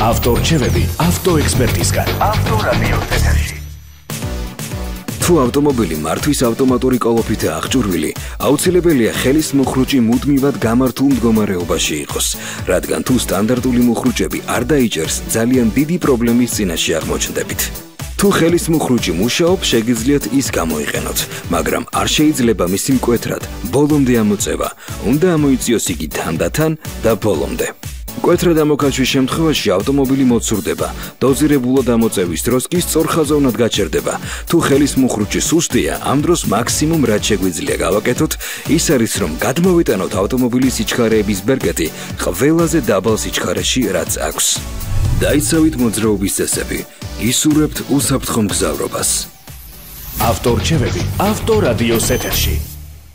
ავტორჩევები ავტოექსპერტისგან. ავტორადიოს ეთერში. თუ ავტომობილი მართვის ავტომატური კოლოფით აღჭურვილი, აუცილებელია ხელის მოხრუჭი მუდმივად გამართულ მდგომარეობაში იყოს, რადგან თუ სტანდარტული მოხრუჭები არ დაიჭერს, ძალიან დიდი პრობლემის წინაშე აღმოჩნდებით. თუ ხელის მოხრუჭი მუშაობს, შეგიძლიათ ის გამოიყენოთ, მაგრამ არ შეიძლება მისი მკვეთრად ბოლომდე ამოწევა. უნდა ამოიწიოს იგი თანდათან და ბოლომდე. მკვეთრად ამოქაშვის შემთხვევაში ავტომობილი მოცურდება, დოზირებულად ამოწევის დროს კი სწორხაზოვნად გაჩერდება. თუ ხელის მოხრუჭი სუსტია, ამ დროს მაქსიმუმ რაც შეგვიძლია გავაკეთოთ, ის არის რომ გადმოვიტანოთ ავტომობილის სიჩქარეების ბერკეტი ყველაზე დაბალ სიჩქარეში რაც აქვს. დაიცავით მოძრაობის წესები, ისურვებთ უსაფრთხო მგზავრობას. ავტორჩევები ავტორადიოს ეთერში.